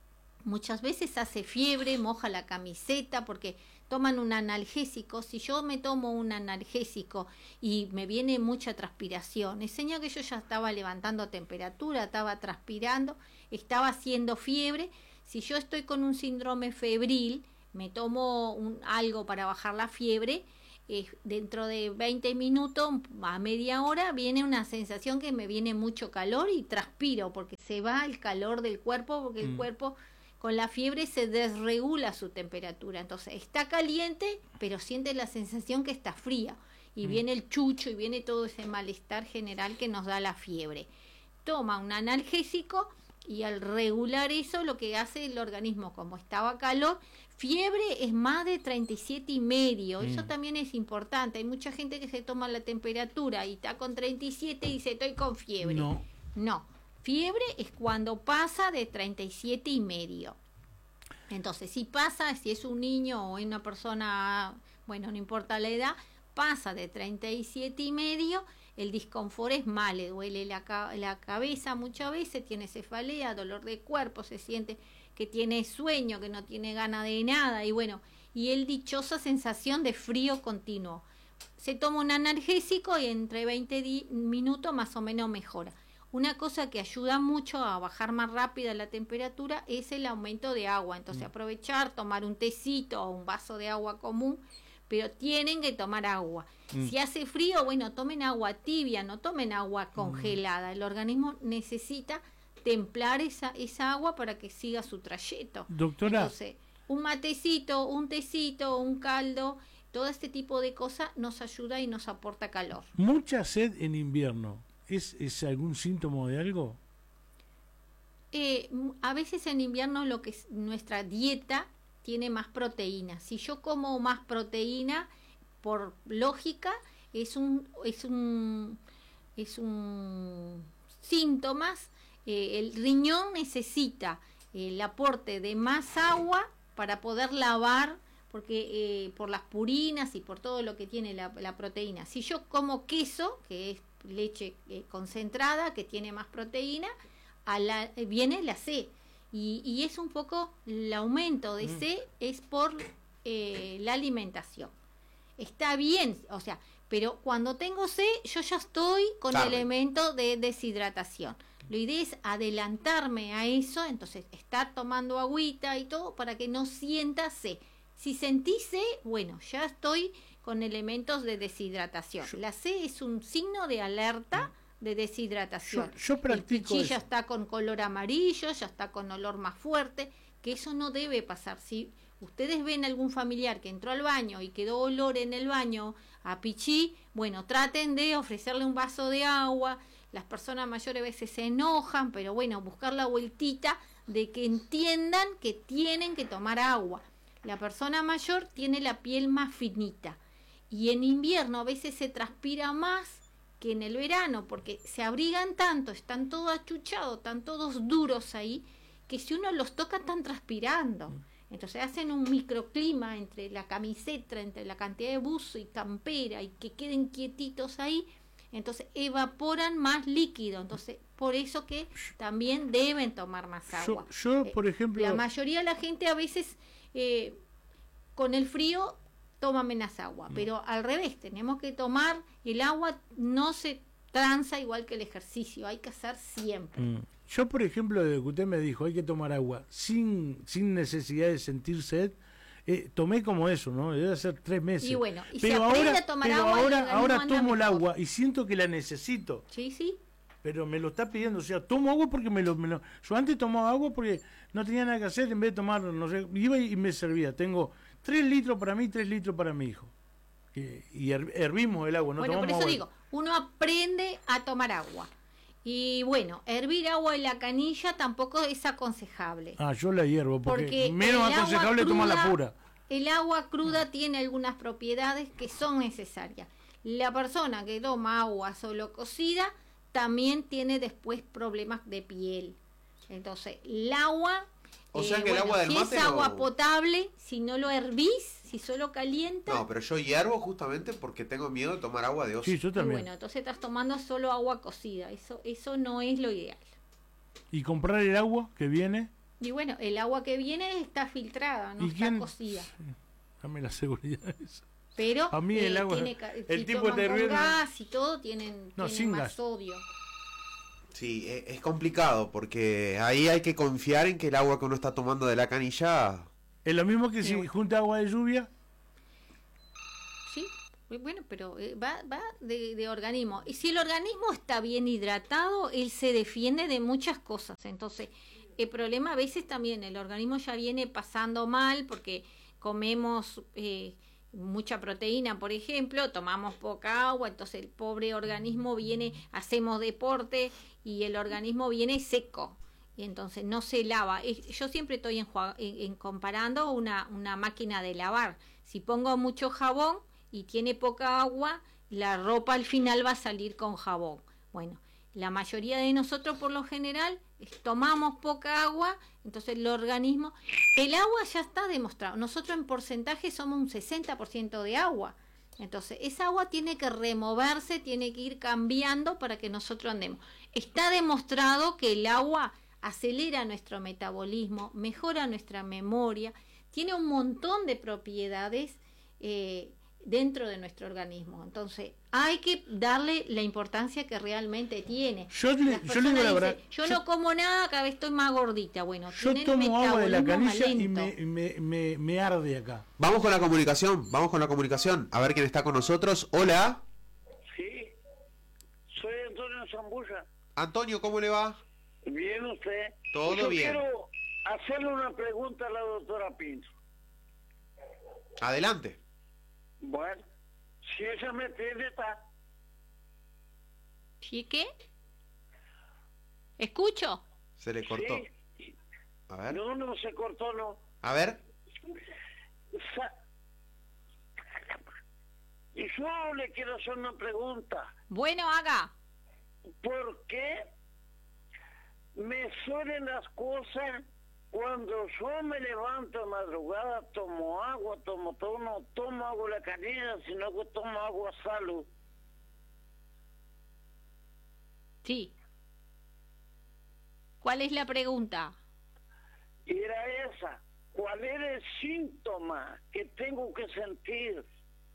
muchas veces hace fiebre, moja la camiseta porque toman un analgésico. Si yo me tomo un analgésico y me viene mucha transpiración, es señal que yo ya estaba levantando temperatura, estaba transpirando, estaba haciendo fiebre. Si yo estoy con un síndrome febril, me tomo algo para bajar la fiebre, dentro de 20 minutos a media hora viene una sensación que me viene mucho calor y transpiro porque se va el calor del cuerpo, porque el cuerpo con la fiebre se desregula su temperatura, entonces está caliente pero siente la sensación que está fría y viene el chucho y viene todo ese malestar general que nos da la fiebre. Toma un analgésico y al regular eso lo que hace el organismo, como estaba calor, fiebre es más de 37,5, eso también es importante. Hay mucha gente que se toma la temperatura y está con 37 y dice estoy con fiebre. No, fiebre es cuando pasa de 37,5. Entonces, si pasa, si es un niño o una persona, bueno, no importa la edad, pasa de 37,5, el disconfort es mal, le duele la cabeza muchas veces, tiene cefalea, dolor de cuerpo, se siente que tiene sueño, que no tiene ganas de nada, y bueno, y el dichosa sensación de frío continuo. Se toma un analgésico y entre 20 minutos más o menos mejora. Una cosa que ayuda mucho a bajar más rápida la temperatura es el aumento de agua. Entonces aprovechar, tomar un tecito o un vaso de agua común, pero tienen que tomar agua. Si hace frío, bueno, tomen agua tibia, no tomen agua congelada. El organismo necesita templar esa agua para que siga su trayecto. Doctora. Entonces, un matecito, un tecito, un caldo, todo este tipo de cosas nos ayuda y nos aporta calor. Mucha sed en invierno. ¿Es algún síntoma de algo? A veces en invierno lo que es nuestra dieta tiene más proteína. Si yo como más proteína, por lógica, es un síntomas. El riñón necesita el aporte de más agua para poder lavar, porque por las purinas y por todo lo que tiene la proteína. Si yo como queso, que es leche concentrada, que tiene más proteína, viene la C. Y es un poco el aumento de C es por la alimentación. Está bien, o sea, pero cuando tengo C, yo ya estoy con elementos de deshidratación. La idea es adelantarme a eso, entonces estar tomando agüita y todo para que no sienta C. Si sentí C, bueno, ya estoy con elementos de deshidratación. La C es un signo de alerta de deshidratación. Yo practico el pichí eso. Ya está con color amarillo, ya está con olor más fuerte, que eso no debe pasar. Si ustedes ven algún familiar que entró al baño y quedó olor en el baño a pichí, bueno, traten de ofrecerle un vaso de agua. Las personas mayores a veces se enojan, pero bueno, buscar la vueltita de que entiendan que tienen que tomar agua. La persona mayor tiene la piel más finita y en invierno a veces se transpira más que en el verano porque se abrigan tanto, están todos achuchados, están todos duros ahí, que si uno los toca están transpirando. Entonces hacen un microclima entre la camiseta, entre la cantidad de buzo y campera y que queden quietitos ahí. Entonces evaporan más líquido, entonces por eso que también deben tomar más agua. Yo por ejemplo... La mayoría de la gente a veces con el frío toma menos agua, pero al revés, tenemos que tomar, el agua no se tranza igual que el ejercicio, hay que hacer siempre. Yo por ejemplo, desde que usted me dijo hay que tomar agua sin necesidad de sentir sed, tomé como eso, ¿no? Debe hacer 3 meses. Y bueno, y pero se aprende a tomar agua. Ahora tomo el agua y siento que la necesito. Sí, sí. Pero me lo está pidiendo, o sea, tomo agua porque yo antes tomaba agua porque no tenía nada que hacer, en vez de tomar, no sé, iba y me servía. Tengo 3 litros para mí, 3 litros para mi hijo. Y hervimos el agua, no bueno, tomamos por eso agua. digo, uno aprende a tomar agua. Y bueno, hervir agua en la canilla tampoco es aconsejable. Yo la hiervo, porque menos el agua aconsejable es tomar la pura. El agua cruda tiene algunas propiedades que son necesarias. La persona que toma agua solo cocida también tiene después problemas de piel. Entonces, el agua, o sea que el agua del si mate es agua no... potable, si no lo hervís, si solo calienta... No, pero yo hiervo justamente porque tengo miedo de tomar agua de oso. Sí, yo también. Bueno, entonces estás tomando solo agua cocida. Eso no es lo ideal. ¿Y comprar el agua que viene? Y bueno, el agua que viene está filtrada, no está cocida. Dame la seguridad de eso. Pero a mí el agua, el si tipo de gas y todo tienen sin más gas. sodio. Sí, es complicado porque ahí hay que confiar en que el agua que uno está tomando de la canilla... Es lo mismo que si junta agua de lluvia. Sí, bueno, pero va de organismo. Y si el organismo está bien hidratado, él se defiende de muchas cosas. Entonces, el problema a veces también, el organismo ya viene pasando mal porque comemos mucha proteína, por ejemplo, tomamos poca agua, entonces el pobre organismo viene, hacemos deporte y el organismo viene seco. Y entonces no se lava. Yo siempre estoy en comparando una máquina de lavar. Si pongo mucho jabón y tiene poca agua, la ropa al final va a salir con jabón. Bueno, la mayoría de nosotros por lo general tomamos poca agua, entonces el organismo... El agua ya está demostrado. Nosotros en porcentaje somos un 60% de agua. Entonces esa agua tiene que removerse, tiene que ir cambiando para que nosotros andemos. Está demostrado que el agua acelera nuestro metabolismo, mejora nuestra memoria, tiene un montón de propiedades dentro de nuestro organismo. Entonces, hay que darle la importancia que realmente tiene. Yo le digo la verdad. Yo no como nada, cada vez estoy más gordita. Bueno, yo tomo agua de la canilla y me arde acá. Vamos con la comunicación. A ver quién está con nosotros. Hola. Sí, soy Antonio Zambulla. Antonio, ¿cómo le va? Bien, usted. Todo bien. Quiero hacerle una pregunta a la doctora Pinto. Adelante. Bueno, si ella me entiende, está. ¿Sí qué? ¿Escucho? Se le cortó. Sí. A ver. No se cortó, no. A ver. Y yo le quiero hacer una pregunta. Bueno, haga. ¿Por qué me suelen las cosas cuando yo me levanto de madrugada, tomo agua, no tomo agua de la canilla, sino que tomo agua salud? Sí. ¿Cuál es la pregunta? Y era esa. ¿Cuál era el síntoma que tengo que sentir?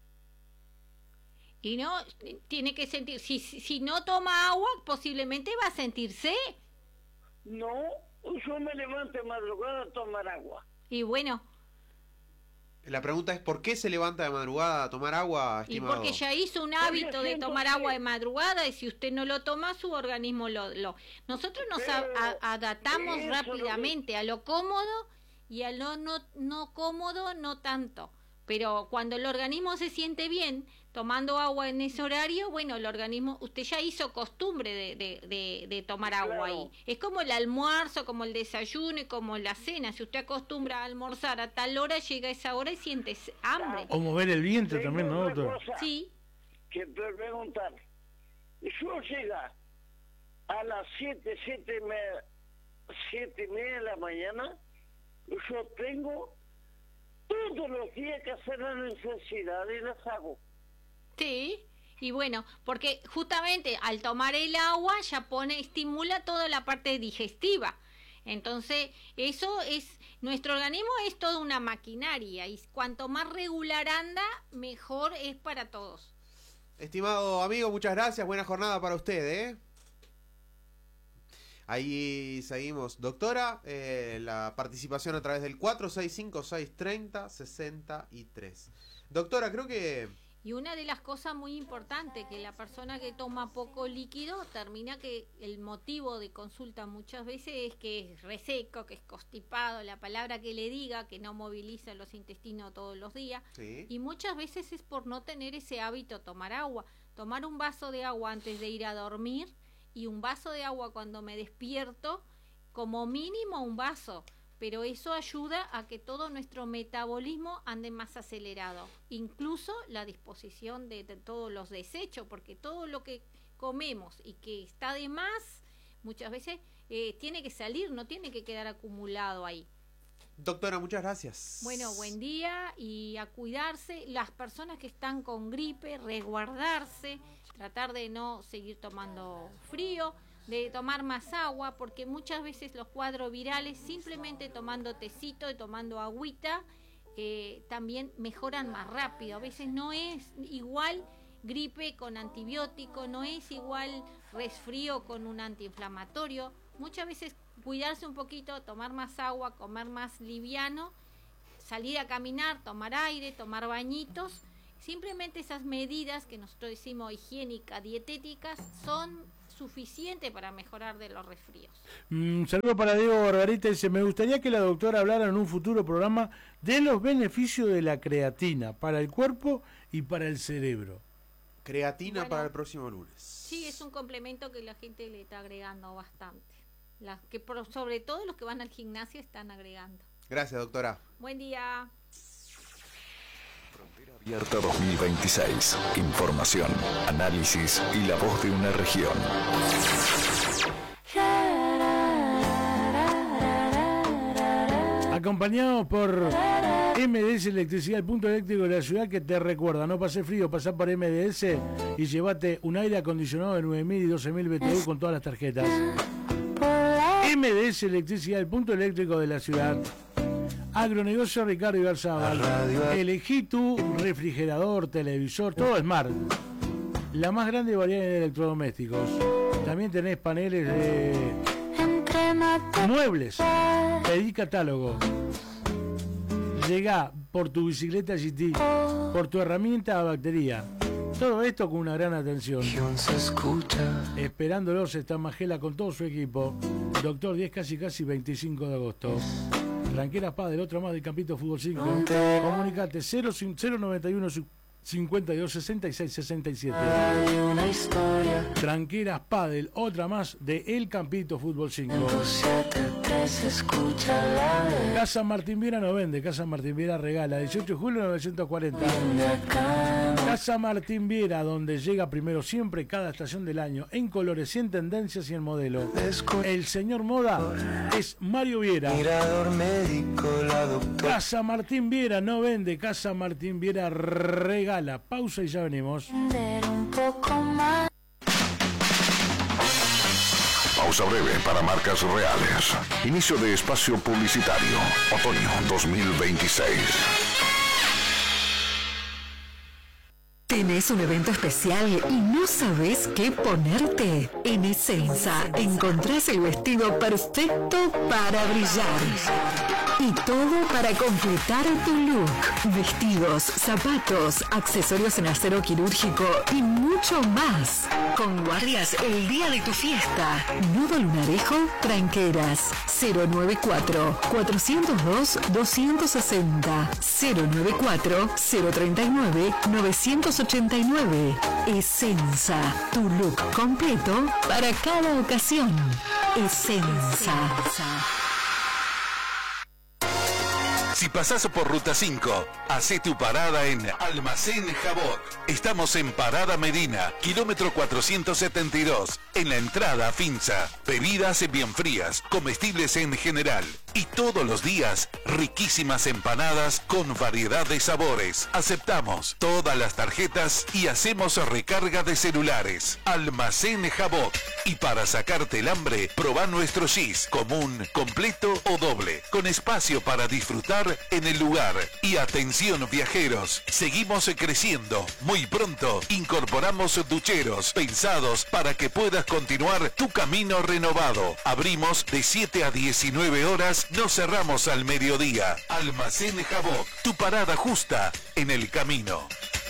Y no, tiene que sentir, si no toma agua, posiblemente va a sentir sed. No, yo me levanto de madrugada a tomar agua. Y bueno. La pregunta es, ¿por qué se levanta de madrugada a tomar agua, estimado? Y porque ya hizo un hábito de tomar agua de madrugada, y si usted no lo toma, su organismo Nosotros nos adaptamos rápidamente a lo cómodo y a lo no cómodo, no tanto. Pero cuando el organismo se siente bien tomando agua en ese horario, bueno, el organismo, usted ya hizo costumbre de tomar agua ahí. Es como el almuerzo, como el desayuno y como la cena. Si usted acostumbra a almorzar a tal hora, llega a esa hora y siente hambre. O mover el vientre también, ¿no, doctor? Sí. Que te preguntar. Yo llega a las 7:30 de la mañana, yo tengo todos los días que hacer las necesidades y las hago. Sí, y bueno, porque justamente al tomar el agua ya estimula toda la parte digestiva. Entonces, eso es, nuestro organismo es toda una maquinaria y cuanto más regular anda, mejor es para todos. Estimado amigo, muchas gracias, buena jornada para usted, Ahí seguimos. Doctora, la participación a través del 465-630-63. Doctora, creo que... Y una de las cosas muy importantes, que la persona que toma poco líquido termina que el motivo de consulta muchas veces es que es reseco, que es constipado, la palabra que le diga, que no moviliza los intestinos todos los días. Sí. Y muchas veces es por no tener ese hábito, tomar agua. Tomar un vaso de agua antes de ir a dormir y un vaso de agua cuando me despierto, como mínimo un vaso. Pero eso ayuda a que todo nuestro metabolismo ande más acelerado, incluso la disposición de todos los desechos, porque todo lo que comemos y que está de más, muchas veces tiene que salir, no tiene que quedar acumulado ahí. Doctora, muchas gracias. Bueno, buen día y a cuidarse. Las personas que están con gripe, resguardarse, tratar de no seguir tomando frío. de tomar más agua, porque muchas veces los cuadros virales, simplemente tomando tecito y tomando agüita, también mejoran más rápido. A veces no es igual gripe con antibiótico, no es igual resfrío con un antiinflamatorio. Muchas veces cuidarse un poquito, tomar más agua, comer más liviano, salir a caminar, tomar aire, tomar bañitos. Simplemente esas medidas que nosotros decimos higiénicas, dietéticas, son suficientes para mejorar de los resfríos. Saludo para Diego Barbarita, dice: me gustaría que la doctora hablara en un futuro programa de los beneficios de la creatina para el cuerpo y para el cerebro. Creatina para el próximo lunes. Sí, es un complemento que la gente le está agregando bastante. Sobre todo los que van al gimnasio están agregando. Gracias, doctora. Buen día. Frontera Abierta 2026. Información, análisis y la voz de una región. Acompañados por MDS Electricidad, el punto eléctrico de la ciudad que te recuerda: no pase frío, pasá por MDS y llévate un aire acondicionado de 9.000 y 12.000 BTU con todas las tarjetas. MDS Electricidad, el punto eléctrico de la ciudad. Agronegocio Ricardo Ibarzábal. Elegí tu refrigerador, televisor, todo Smart. La más grande variedad de electrodomésticos. También tenés paneles de muebles. Pedí catálogo. Llegá por tu bicicleta GT, por tu herramienta a batería. Todo esto con una gran atención. Esperándolos está Magela con todo su equipo. Doctor 10, casi 25 de agosto. Tranqueras Padel, otra más del Campito Fútbol 5. Comunicate 091 52 66 67. Tranqueras Padel, otra más de El Campito Fútbol 5. Casa Martín Viera no vende, Casa Martín Viera regala. 18 de julio 940. Casa Martín Viera, donde llega primero siempre cada estación del año, en colores, en tendencias y en modelo. El señor moda es Mario Viera. Casa Martín Viera no vende, Casa Martín Viera regala. Pausa y ya venimos. Pausa breve para marcas reales. Inicio de espacio publicitario. Otoño 2026. ¿Tenés un evento especial y no sabés qué ponerte? En Essenza encontrás el vestido perfecto para brillar. Y todo para completar tu look. Vestidos, zapatos, accesorios en acero quirúrgico y mucho más. Con guardias el día de tu fiesta. Nudo Lunarejo, Tranqueras. 094-402-260. 094-039-989. Essenza, tu look completo para cada ocasión. Essenza. Si pasás por Ruta 5, hacé tu parada en Almacén Jabot. Estamos en Parada Medina, kilómetro 472, en la entrada a Finza. Bebidas bien frías, comestibles en general. Y todos los días, riquísimas empanadas con variedad de sabores. Aceptamos todas las tarjetas y hacemos recarga de celulares. Almacén Jabot. Y para sacarte el hambre, probá nuestro gis, común, completo o doble, con espacio para disfrutar en el lugar. Y atención viajeros, seguimos creciendo. Muy pronto incorporamos ducheros pensados para que puedas continuar tu camino renovado. Abrimos de 7 a 19 horas, no cerramos al mediodía. Almacén Jabot, tu parada justa en el camino.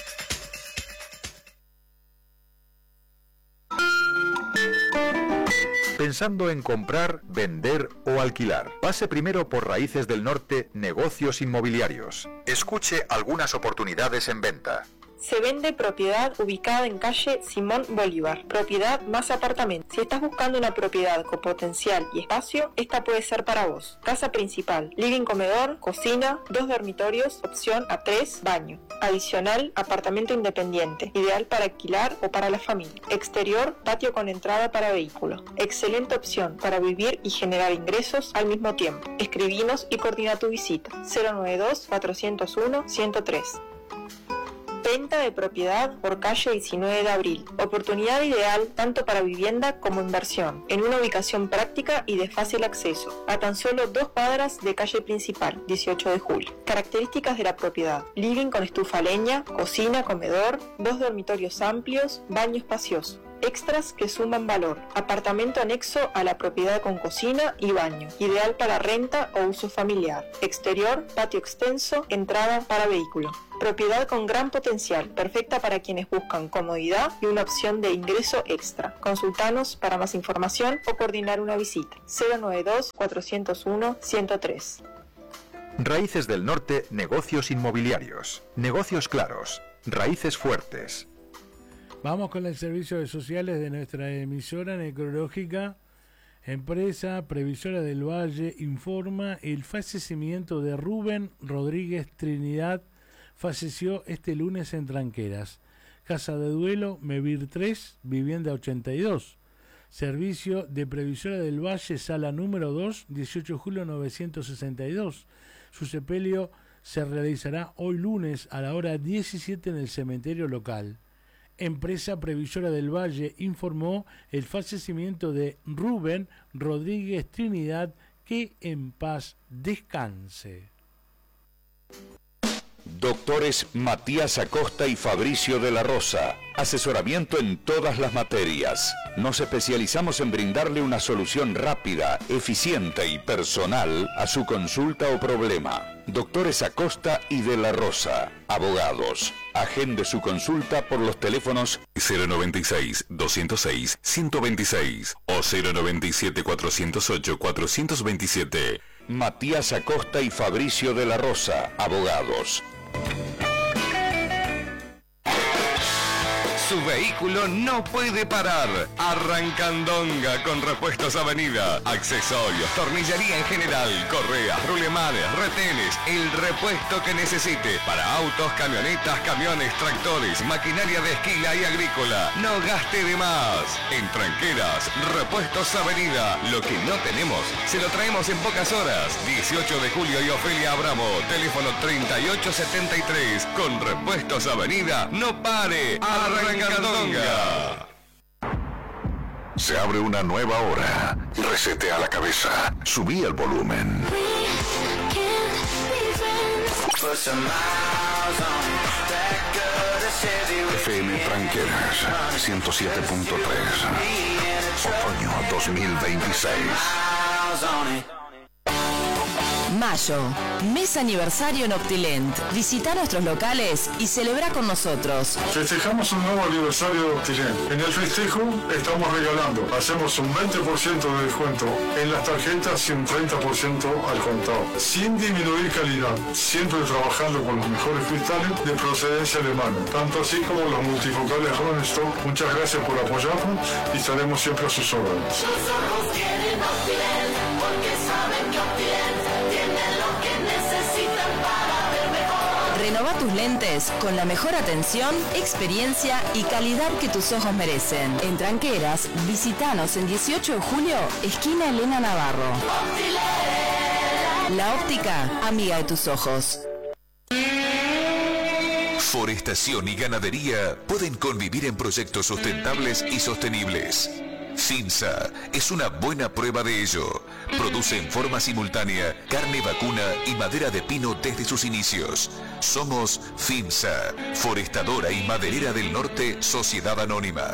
Pensando en comprar, vender o alquilar. Pase primero por Raíces del Norte, Negocios Inmobiliarios. Escuche algunas oportunidades en venta. Se vende propiedad ubicada en calle Simón Bolívar, propiedad más apartamento. Si estás buscando una propiedad con potencial y espacio, esta puede ser para vos. Casa principal, living comedor, cocina, 2 dormitorios, opción a 3, baño. Adicional, apartamento independiente, ideal para alquilar o para la familia. Exterior, patio con entrada para vehículos. Excelente opción para vivir y generar ingresos al mismo tiempo. Escribinos y coordina tu visita. 092-401-103. Venta de propiedad por calle 19 de abril. Oportunidad ideal tanto para vivienda como inversión, en una ubicación práctica y de fácil acceso, a tan solo 2 cuadras de calle principal, 18 de julio. Características de la propiedad: living con estufa a leña, cocina, comedor, 2 dormitorios amplios, baño espacioso. Extras que suman valor: apartamento anexo a la propiedad con cocina y baño, ideal para renta o uso familiar. Exterior, patio extenso, entrada para vehículo. Propiedad con gran potencial, perfecta para quienes buscan comodidad y una opción de ingreso extra. Consultanos para más información o coordinar una visita. 092-401-103. Raíces del Norte, negocios inmobiliarios. Negocios claros. Raíces fuertes. Vamos con el servicio de sociales de nuestra emisora necrológica. Empresa Previsora del Valle informa el fallecimiento de Rubén Rodríguez Trinidad. Falleció este lunes en Tranqueras. Casa de duelo, Mevir 3, vivienda 82. Servicio de Previsora del Valle, sala número 2, 18 de julio 962. Su sepelio se realizará hoy lunes a la hora 17 en el cementerio local. Empresa Previsora del Valle informó el fallecimiento de Rubén Rodríguez Trinidad, que en paz descanse. Doctores Matías Acosta y Fabricio de la Rosa. Asesoramiento en todas las materias. Nos especializamos en brindarle una solución rápida, eficiente y personal a su consulta o problema. Doctores Acosta y de la Rosa. Abogados. Agende su consulta por los teléfonos 096-206-126 o 097-408-427. Matías Acosta y Fabricio de la Rosa. Abogados. Su vehículo no puede parar. Arrancandonga con Repuestos Avenida. Accesorios, tornillería en general, correas, rulemanes, retenes, el repuesto que necesite para autos, camionetas, camiones, tractores, maquinaria de esquila y agrícola. No gaste de más. En Tranqueras, Repuestos Avenida. Lo que no tenemos, se lo traemos en pocas horas. 18 de julio y Ofelia Abramo. Teléfono 3873. Con Repuestos Avenida, no pare. Arrancandonga. Se abre una nueva hora. Resetea la cabeza. Subí el volumen. FM Tranqueras 107.3. Otoño 2026. Mayo, mes aniversario en Optilent. Visita nuestros locales y celebra con nosotros. Festejamos un nuevo aniversario de Optilent. En el festejo estamos regalando. Hacemos un 20% de descuento en las tarjetas y un 30% al contado. Sin disminuir calidad. Siempre trabajando con los mejores cristales de procedencia alemana. Tanto así como los multifocales Ronestock. Muchas gracias por apoyarnos y estaremos siempre a sus órdenes. Sus ojos tienen Optilent porque saben que Optilent tienen lo que necesitan para ver mejor. Renova tus lentes con la mejor atención, experiencia y calidad que tus ojos merecen. En Tranqueras, visitanos en 18 de julio, esquina Elena Navarro. Optilent. La óptica amiga de tus ojos. Forestación y ganadería pueden convivir en proyectos sustentables y sostenibles. Finsa es una buena prueba de ello. Produce en forma simultánea carne vacuna y madera de pino desde sus inicios. Somos Finsa, forestadora y maderera del norte, Sociedad Anónima.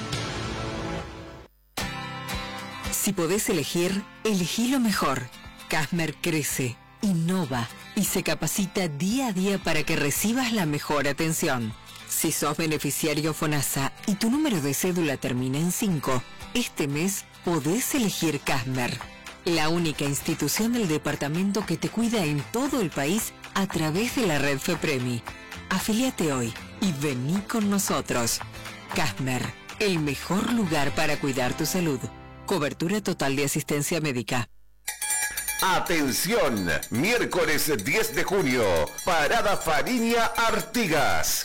Si podés elegir, elegí lo mejor. Casmer crece, innova y se capacita día a día para que recibas la mejor atención. Si sos beneficiario FONASA y tu número de cédula termina en 5, este mes podés elegir Casmer, la única institución del departamento que te cuida en todo el país a través de la red FEPREMI. Afíliate hoy y vení con nosotros. Casmer, el mejor lugar para cuidar tu salud. Cobertura total de asistencia médica. Atención, miércoles 10 de junio, Parada Fariña Artigas.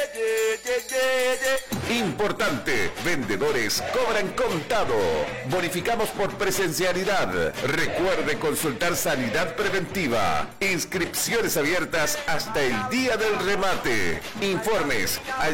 Importante, vendedores cobran contado. Bonificamos por presencialidad. Recuerde consultar sanidad preventiva. Inscripciones abiertas hasta el día del remate. Informes al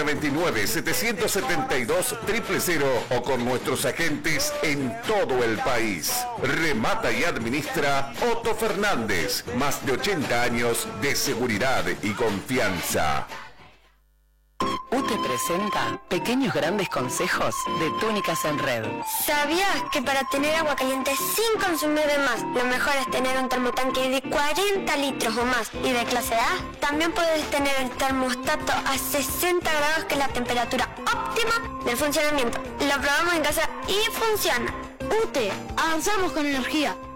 099-772-000 o con nuestros agentes en todo el país. Remata y administra Otto Fernández. Más de 80 años de seguridad y confianza. UTE presenta pequeños grandes consejos de túnicas en red. ¿Sabías que para tener agua caliente sin consumir de más, lo mejor es tener un termotanque de 40 litros o más y de clase A? También puedes tener el termostato a 60 grados, que es la temperatura óptima del funcionamiento. Lo probamos en casa y funciona. UTE, avanzamos con energía.